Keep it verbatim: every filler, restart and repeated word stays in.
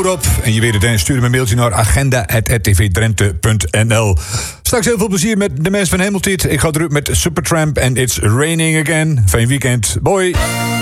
op. En je weet het, en stuur me een mailtje naar agenda apenstaartje r t v drenthe punt n l. Straks heel veel plezier met de mensen van Hemeltijd. Ik ga eruit met Supertramp en It's Raining Again. Fijn weekend. Bye.